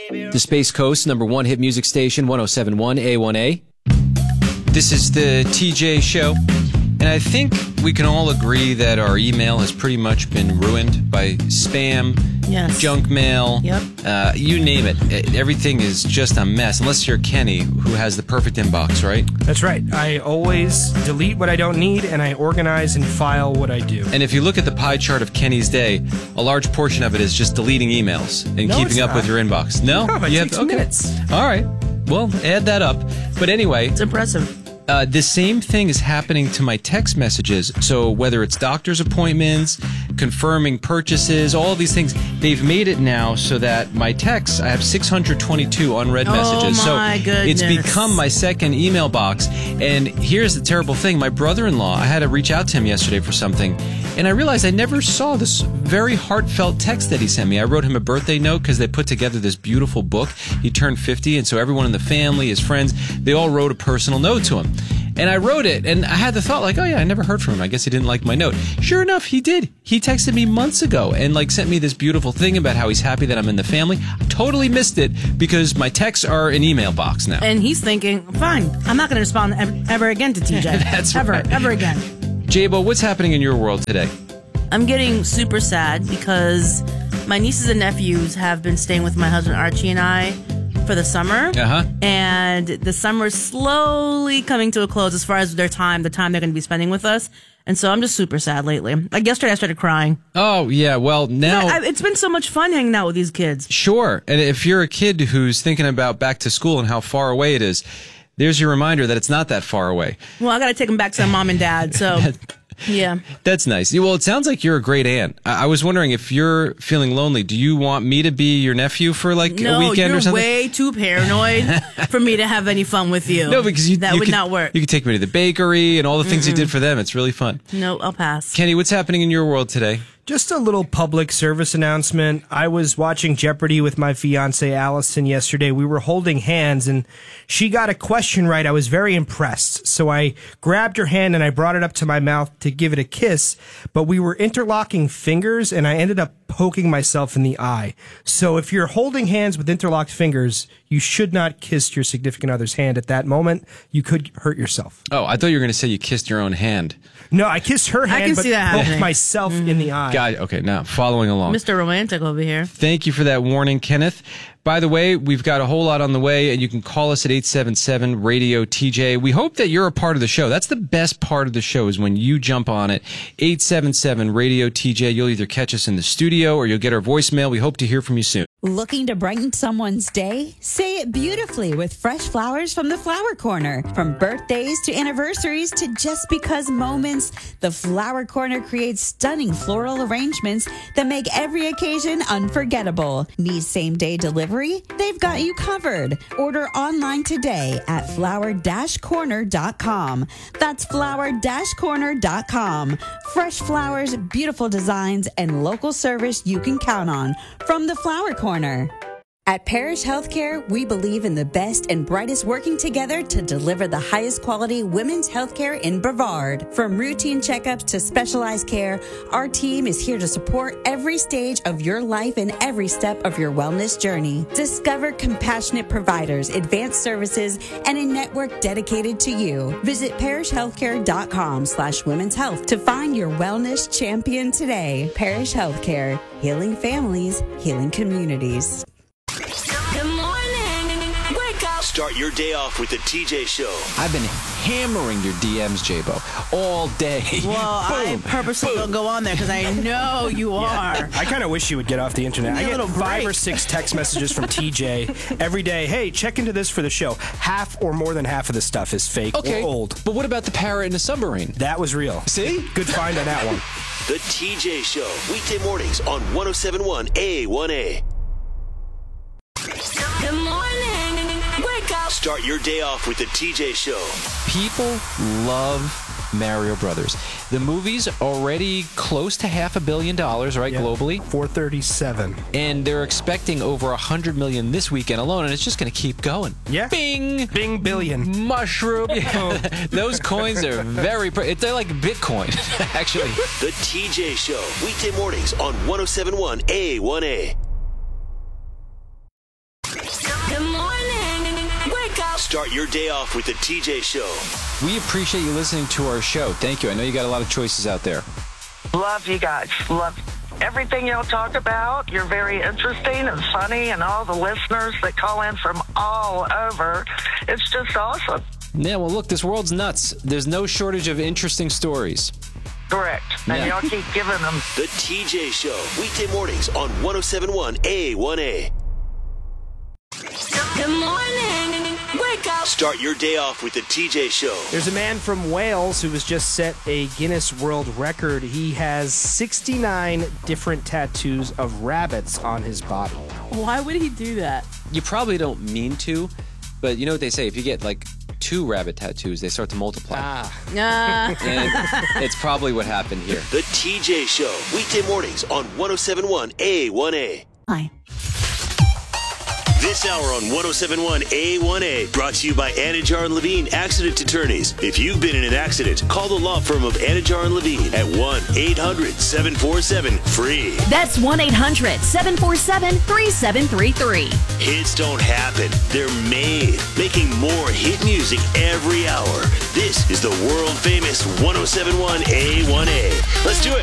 The Space Coast #1 hit music station, 107.1 A1A. This is the TJ Show, and I think we can all agree that our email has pretty much been ruined by spam, junk mail, you name it. Everything is just a mess, unless you're Kenny, who has the perfect inbox, right? That's right. I always delete what I don't need, and I organize and file what I do. And if you look at the pie chart of Kenny's day, a large portion of it is just deleting emails and keeping up with your inbox. No? It takes minutes. All right. Well, add that up. But anyway, it's impressive. The same thing is happening to my text messages. So whether it's doctor's appointments, confirming purchases, all of these things, they've made it now so that my texts, I have 622 unread messages. Oh, my goodness. It's become my second email box. And here's the terrible thing. My brother-in-law, I had to reach out to him yesterday for something, and I realized I never saw this very heartfelt text that he sent me. I wrote him a birthday note because they put together this beautiful book. He turned 50, and so everyone in the family, his friends, they all wrote a personal note to him. And I wrote it, and I had the thought, like, oh yeah, I never heard from him. I guess he didn't like my note. Sure enough, he did. He texted me months ago and, like, sent me this beautiful thing about how he's happy that I'm in the family. I totally missed it because my texts are an email box now. And he's thinking, fine, I'm not going to respond ever again to TJ. That's right. Ever again. Jabo, what's happening in your world today? I'm getting super sad because my nieces and nephews have been staying with my husband Archie and I for the summer. And the summer is slowly coming to a close as far as the time they're going to be spending with us. And so I'm just super sad lately. Like yesterday I started crying. Oh, yeah. Well, now it's been so much fun hanging out with these kids. Sure. And if you're a kid who's thinking about back to school and how far away it is, there's your reminder that it's not that far away. Well, I got to take them back to their mom and dad. So yeah. That's nice. Well, it sounds like you're a great aunt. I was wondering, if you're feeling lonely, do you want me to be your nephew for like a weekend or something? No, you're way too paranoid for me to have any fun with you. No, because that would not work. You could take me to the bakery and all the things you did for them. It's really fun. No, I'll pass. Kenny, what's happening in your world today? Just a little public service announcement. I was watching Jeopardy with my fiance Allison yesterday. We were holding hands and she got a question right. I was very impressed. So I grabbed her hand and I brought it up to my mouth to give it a kiss, but we were interlocking fingers and I ended up poking myself in the eye. So if you're holding hands with interlocked fingers, you should not kiss your significant other's hand at that moment. You could hurt yourself. Oh, I thought you were going to say you kissed your own hand. No, I kissed her hand, but poked myself in the eye. Got it. Okay, now following along. Mr. Romantic over here. Thank you for that warning, Kenneth. By the way, we've got a whole lot on the way, and you can call us at 877-RADIO-TJ. We hope that you're a part of the show. That's the best part of the show, is when you jump on it. 877-RADIO-TJ. You'll either catch us in the studio or you'll get our voicemail. We hope to hear from you soon. Looking to brighten someone's day? Say it beautifully with fresh flowers from the Flower Corner. From birthdays to anniversaries to just because moments, the Flower Corner creates stunning floral arrangements that make every occasion unforgettable. Need same-day delivery? They've got you covered. Order online today at flower-corner.com. That's flower-corner.com. Fresh flowers, beautiful designs, and local service you can count on from the Flower Corner. At Parish Healthcare, we believe in the best and brightest working together to deliver the highest quality women's healthcare in Brevard. From routine checkups to specialized care, our team is here to support every stage of your life and every step of your wellness journey. Discover compassionate providers, advanced services, and a network dedicated to you. Visit parishhealthcare.com/women's health to find your wellness champion today. Parish Healthcare, healing families, healing communities. Start your day off with the TJ Show. I've been hammering your DMs, Jabo, all day. Well, I purposely don't go on there because I know you are. I kind of wish you would get off the internet. I get 5 or 6 text messages from TJ every day. Hey, check into this for the show. Half or more than half of the stuff is fake or old. But what about the parrot in the submarine? That was real. See? Good find on that one. The TJ Show, weekday mornings on 107.1 A1A. Good morning. Wake up. Start your day off with the TJ Show. People love Mario Brothers. The movie's already close to $500 million, right, globally? 437. And they're expecting over $100 million this weekend alone, and it's just going to keep going. Yeah. Bing! Bing billion. Mushroom. Those coins are very... They're like Bitcoin, actually. The TJ Show, weekday mornings on 107.1 A1A. Start your day off with the TJ Show. We appreciate you listening to our show. Thank you. I know you got a lot of choices out there. Love you guys. Love everything y'all talk about. You're very interesting and funny, and all the listeners that call in from all over. It's just awesome. Yeah, well, look, this world's nuts. There's no shortage of interesting stories. Correct. And y'all keep giving them. The TJ Show, weekday mornings on 107.1 A1A. Good morning. Wake up. Start your day off with the TJ Show. There's a man from Wales who has just set a Guinness World Record. He has 69 different tattoos of rabbits on his body. Why would he do that? You probably don't mean to, but you know what they say? If you get like 2 rabbit tattoos, they start to multiply. And it's probably what happened here. The TJ Show, weekday mornings on 107.1 A1A. Hi. This hour on 107.1 A1A, brought to you by Anajar and Levine Accident Attorneys. If you've been in an accident, call the law firm of Anajar and Levine at 1-800-747-FREE. That's 1-800-747-3733. Hits don't happen. They're made. Making more hit music every hour. This is the world famous 107.1 A1A. Let's do it.